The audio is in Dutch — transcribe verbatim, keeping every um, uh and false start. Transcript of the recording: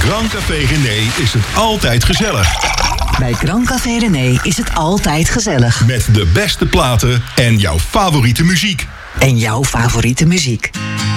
Grand Café René is het altijd gezellig. Bij Grand Café René is het altijd gezellig. Met de beste platen en jouw favoriete muziek. En jouw favoriete muziek.